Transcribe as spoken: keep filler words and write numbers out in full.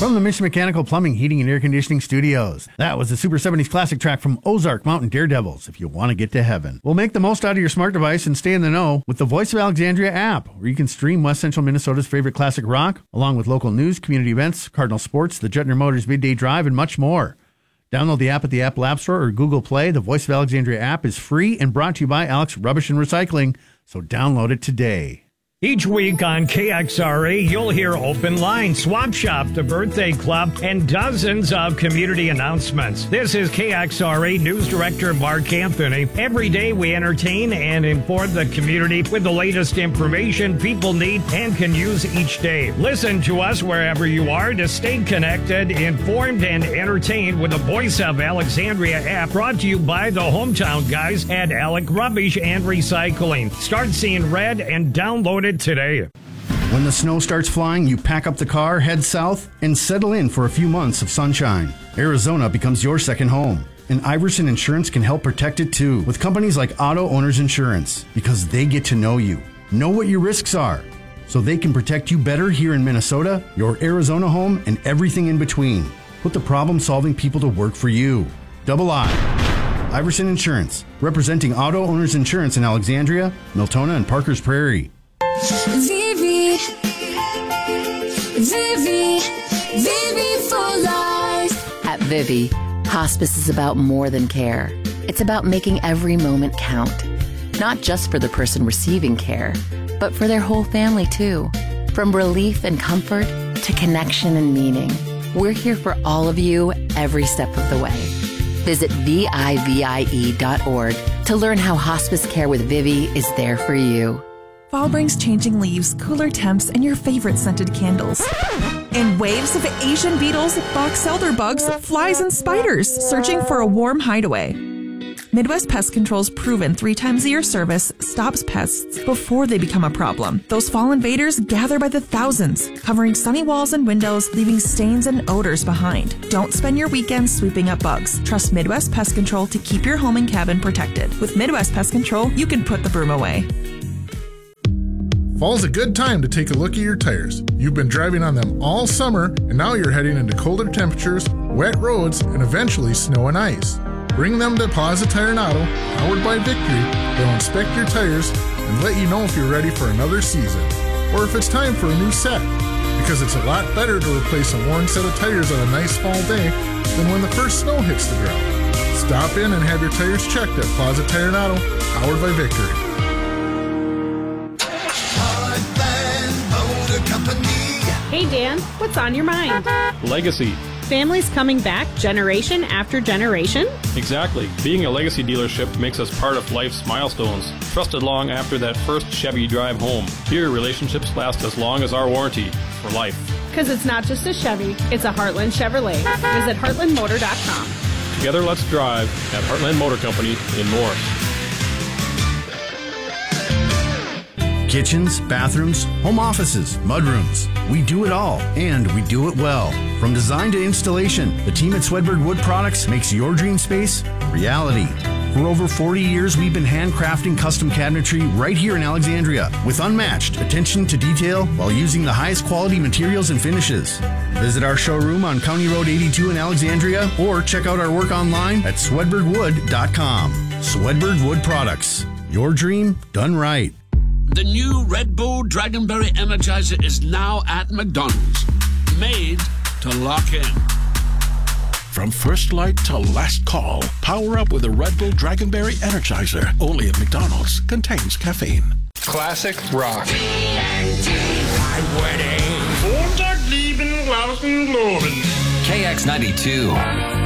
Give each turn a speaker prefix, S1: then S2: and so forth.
S1: From the Mission Mechanical Plumbing, Heating, and Air Conditioning Studios. That was the Super seventies classic track from Ozark Mountain Daredevils, If You Want to Get to Heaven. We'll make the most out of your smart device and stay in the know with the Voice of Alexandria app, where you can stream West Central Minnesota's favorite classic rock, along with local news, community events, Cardinal Sports, the Jetner Motors Midday Drive, and much more. Download the app at the Apple App Store or Google Play. The Voice of Alexandria app is free and brought to you by Alex Rubbish and Recycling, so download it today.
S2: Each week on K X R A, you'll hear Open Line, Swap Shop, the Birthday Club, and dozens of community announcements. This is K X R A News Director Mark Anthony. Every day we entertain and inform the community with the latest information people need and can use each day. Listen to us wherever you are to stay connected, informed, and entertained with the Voice of Alexandria app, brought to you by the hometown guys at Alec Rubbish and Recycling. Start seeing red and download it today.
S1: When the snow starts flying, you pack up the car, head south, and settle in for a few months of sunshine. Arizona becomes your second home, and Iverson Insurance can help protect it too, with companies like Auto Owners Insurance, because they get to know you, know what your risks are, so they can protect you better here in Minnesota, your Arizona home, and everything in between. Put the problem-solving people to work for you. Double I. Iverson Insurance, representing Auto Owners Insurance in Alexandria, Miltona, and Parker's Prairie.
S3: Vivi, Vivi, Vivi for life.
S4: At Vivi, hospice is about more than care. It's about making every moment count, not just for the person receiving care, but for their whole family too. From relief and comfort to connection and meaning, we're here for all of you every step of the way. Visit V I V I E dot org to learn how hospice care with Vivi is there for you.
S5: Fall brings changing leaves, cooler temps, and your favorite scented candles. And waves of Asian beetles, box elder bugs, flies, and spiders searching for a warm hideaway. Midwest Pest Control's proven three times a year service stops pests before they become a problem. Those fall invaders gather by the thousands, covering sunny walls and windows, leaving stains and odors behind. Don't spend your weekends sweeping up bugs. Trust Midwest Pest Control to keep your home and cabin protected. With Midwest Pest Control, you can put the broom away.
S6: Fall's a good time to take a look at your tires. You've been driving on them all summer, and now you're heading into colder temperatures, wet roads, and eventually snow and ice. Bring them to Plaza Tire and Auto, powered by Victory. They'll inspect your tires and let you know if you're ready for another season, or if it's time for a new set. Because it's a lot better to replace a worn set of tires on a nice fall day than when the first snow hits the ground. Stop in and have your tires checked at Plaza Tire and Auto, powered by Victory.
S7: Hey Dan, what's on your mind?
S8: Legacy.
S7: Families coming back generation after generation?
S8: Exactly. Being a legacy dealership makes us part of life's milestones, trusted long after that first Chevy drive home. Here, relationships last as long as our warranty, for life.
S7: Because it's not just a Chevy, it's a Heartland Chevrolet. Visit heartland motor dot com.
S8: Together, let's drive at Heartland Motor Company in Morris.
S1: Kitchens, bathrooms, home offices, mudrooms. We do it all, and we do it well. From design to installation, the team at Swedberg Wood Products makes your dream space a reality. For over forty years, we've been handcrafting custom cabinetry right here in Alexandria with unmatched attention to detail while using the highest quality materials and finishes. Visit our showroom on County Road eighty-two in Alexandria or check out our work online at swedberg wood dot com. Swedberg Wood Products. Your dream done right.
S9: The new Red Bull Dragonberry Energizer is now at McDonald's. Made to lock in.
S10: From first light to last call, power up with a Red Bull Dragonberry Energizer. Only at McDonald's. Contains caffeine.
S11: Classic rock.
S2: Wedding.
S11: K X ninety-two.